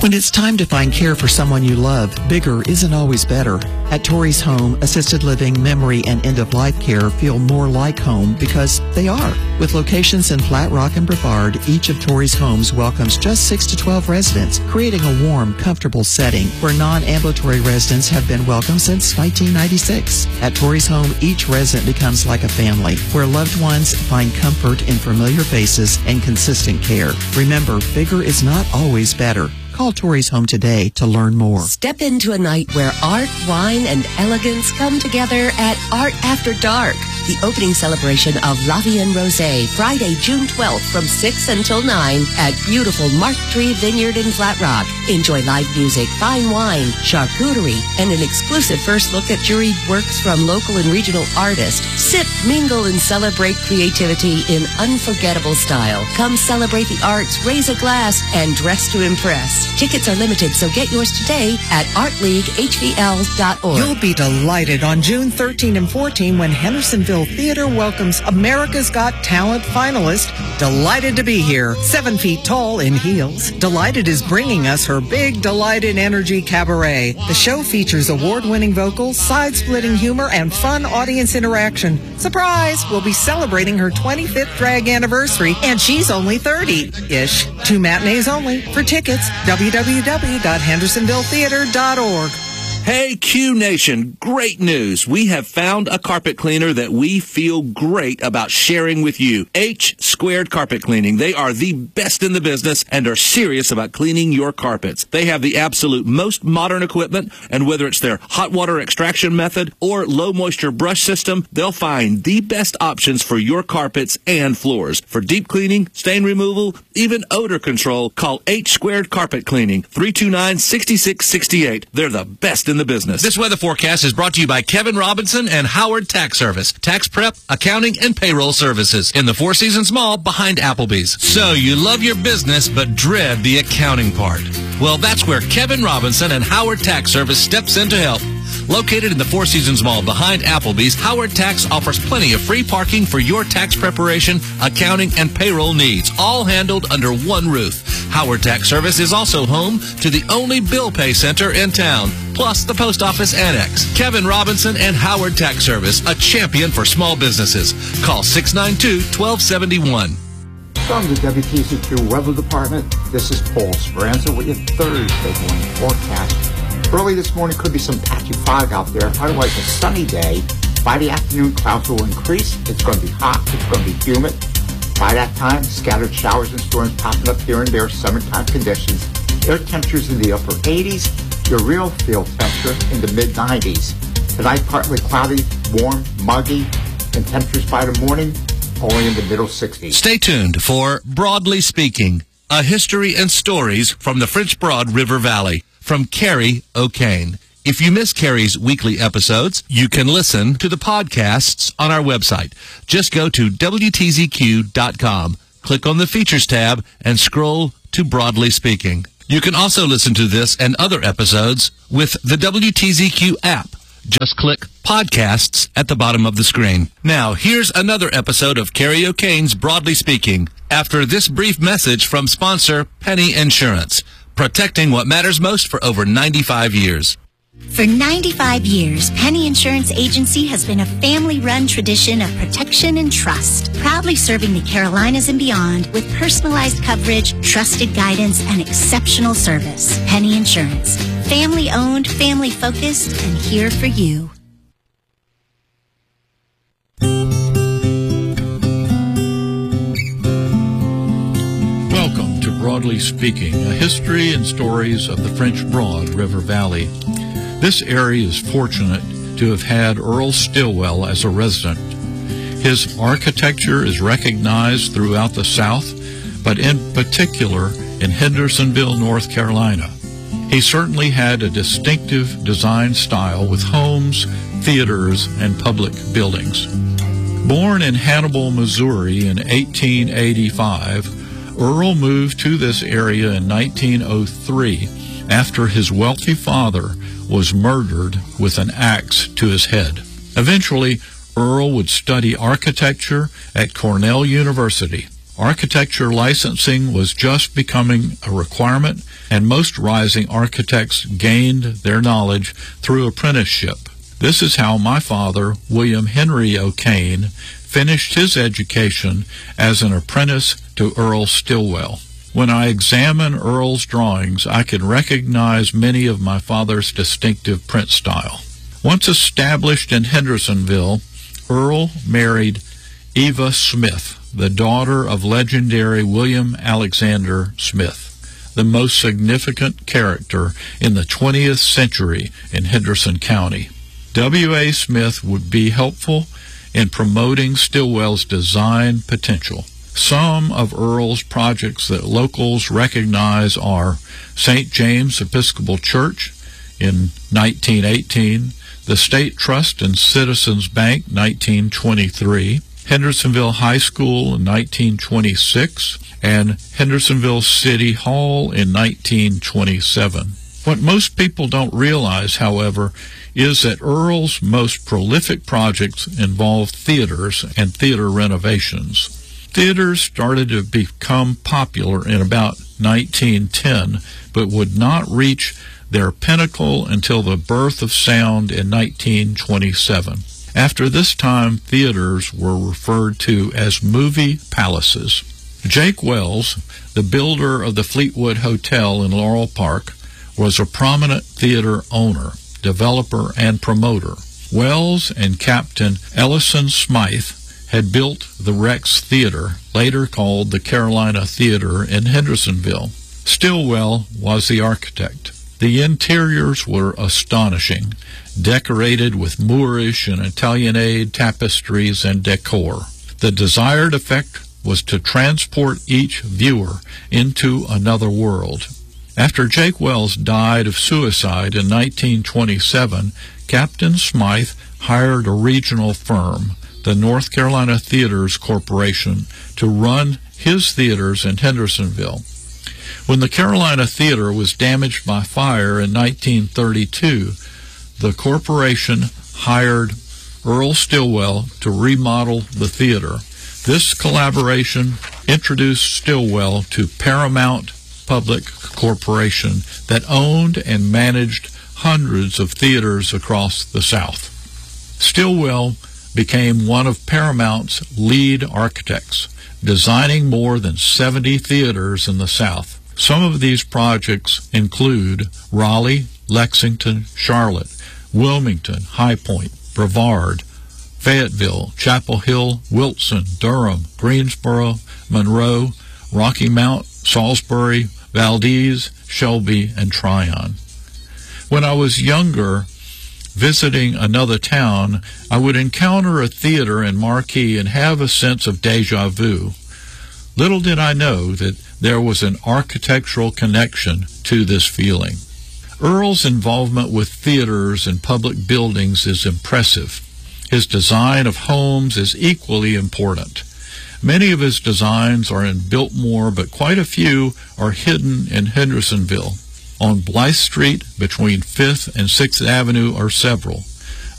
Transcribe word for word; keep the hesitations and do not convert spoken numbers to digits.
When it's time to find care for someone you love, bigger isn't always better. At Torrey's Home, assisted living, memory, and end-of-life care feel more like home because they are. With locations in Flat Rock and Brevard, each of Torrey's homes welcomes just six to twelve residents, creating a warm, comfortable setting where non-ambulatory residents have been welcome since nineteen ninety-six. At Torrey's Home, each resident becomes like a family, where loved ones find comfort in familiar faces and consistent care. Remember, bigger is not always better. Call Torrey's Home today to learn more. Step into a night where art, wine, and elegance come together at Art After Dark, the opening celebration of La Vie en Rosé, Friday, June twelfth from six until nine at beautiful Mark Tree Vineyard in Flat Rock. Enjoy live music, fine wine, charcuterie, and an exclusive first look at juried works from local and regional artists. Sip, mingle, and celebrate creativity in unforgettable style. Come celebrate the arts, raise a glass, and dress to impress. Tickets are limited, so get yours today at art league h v l dot org. You'll be delighted on June thirteenth and fourteenth when Hendersonville Theater welcomes America's Got Talent finalist, Delighted to be here. Seven feet tall in heels, Delighted is bringing us her big Delighted Energy Cabaret. The show features award-winning vocals, side-splitting humor, and fun audience interaction. Surprise! We'll be celebrating her twenty-fifth drag anniversary, and she's only thirty-ish. Two matinees only. For tickets, w w w dot hendersonville theater dot org. Hey, Q Nation, great news. We have found a carpet cleaner that we feel great about sharing with you. H Squared Carpet Cleaning. They are the best in the business and are serious about cleaning your carpets. They have the absolute most modern equipment, and whether it's their hot water extraction method or low moisture brush system, they'll find the best options for your carpets and floors. For deep cleaning, stain removal, even odor control, call H Squared Carpet Cleaning, three two nine, six six six eight. They're the best in the business. This weather forecast is brought to you by Kevin Robinson and Howard Tax Service. Tax prep, accounting, and payroll services in the Four Seasons Mall behind Applebee's. So you love your business but dread the accounting part. Well, that's where Kevin Robinson and Howard Tax Service steps in to help. Located in the Four Seasons Mall behind Applebee's, Howard Tax offers plenty of free parking for your tax preparation, accounting, and payroll needs, all handled under one roof. Howard Tax Service is also home to the only bill pay center in town, plus the post office annex. Kevin Robinson and Howard Tax Service, a champion for small businesses. Call six nine two, one two seven one. From the W T Z Q Weather Department, this is Paul Speranza with your Thursday morning forecast. Early this morning could be some patchy fog out there. Otherwise, a sunny day. By the afternoon, clouds will increase. It's going to be hot. It's going to be humid. By that time, scattered showers and storms popping up here and there, summertime conditions. Air temperatures in the upper eighties. Your real field temperature in the mid nineties. Tonight, partly cloudy, warm, muggy, and temperatures by the morning only in the middle sixties. Stay tuned for Broadly Speaking, a history and stories from the French Broad River Valley. From Carrie O'Kane. If you miss Carrie's weekly episodes, you can listen to the podcasts on our website. Just go to W T Z Q dot com, click on the Features tab, and scroll to Broadly Speaking. You can also listen to this and other episodes with the W T Z Q app. Just click Podcasts at the bottom of the screen. Now, here's another episode of Carrie O'Kane's Broadly Speaking, after this brief message from sponsor Penny Insurance. Protecting what matters most for over ninety-five years. For ninety-five years, Penny Insurance Agency has been a family-run tradition of protection and trust, proudly serving the Carolinas and beyond with personalized coverage, trusted guidance, and exceptional service. Penny Insurance, family-owned, family-focused, and here for you. Welcome to Broadly Speaking, a history and stories of the French Broad River Valley. This area is fortunate to have had Earl Stillwell as a resident. His architecture is recognized throughout the South, but in particular in Hendersonville, North Carolina. He certainly had a distinctive design style with homes, theaters, and public buildings. Born in Hannibal, Missouri in eighteen eighty-five, Earl moved to this area in nineteen oh three after his wealthy father was murdered with an axe to his head. Eventually, Earl would study architecture at Cornell University. Architecture licensing was just becoming a requirement, and most rising architects gained their knowledge through apprenticeship. This is how my father, William Henry O'Kane, finished his education as an apprentice to Earl Stillwell. When I examine Earl's drawings, I can recognize many of my father's distinctive print style. Once established in Hendersonville, Earl married Eva Smith, the daughter of legendary William Alexander Smith, the most significant character in the twentieth century in Henderson County. W A. Smith would be helpful in promoting Stillwell's design potential. Some of Earl's projects that locals recognize are Saint James Episcopal Church in nineteen eighteen, the State Trust and Citizens Bank nineteen twenty-three, Hendersonville High School in nineteen twenty-six, and Hendersonville City Hall in nineteen twenty-seven. What most people don't realize, however, is that Earl's most prolific projects involve theaters and theater renovations. Theaters started to become popular in about nineteen ten, but would not reach their pinnacle until the birth of sound in nineteen twenty-seven. After this time, theaters were referred to as movie palaces. Jake Wells, the builder of the Fleetwood Hotel in Laurel Park, was a prominent theater owner, developer, and promoter. Wells and Captain Ellison Smythe had built the Rex Theater, later called the Carolina Theater in Hendersonville. Stillwell was the architect. The interiors were astonishing, decorated with Moorish and Italianate tapestries and decor. The desired effect was to transport each viewer into another world. After Jake Wells died of suicide in nineteen twenty-seven, Captain Smythe hired a regional firm, the North Carolina Theaters Corporation, to run his theaters in Hendersonville. When the Carolina Theater was damaged by fire in nineteen thirty-two, the corporation hired Earl Stillwell to remodel the theater. This collaboration introduced Stillwell to Paramount Public Corporation that owned and managed hundreds of theaters across the South. Stillwell became one of Paramount's lead architects, designing more than seventy theaters in the South. Some of these projects include Raleigh, Lexington, Charlotte, Wilmington, High Point, Brevard, Fayetteville, Chapel Hill, Wilson, Durham, Greensboro, Monroe, Rocky Mount, Salisbury, Valdez, Shelby, and Tryon. When I was younger, visiting another town, I would encounter a theater and marquee and have a sense of deja vu. Little did I know that there was an architectural connection to this feeling. Earl's involvement with theaters and public buildings is impressive. His design of homes is equally important. Many of his designs are in Biltmore, but quite a few are hidden in Hendersonville. On Blythe Street, between fifth and sixth Avenue, are several.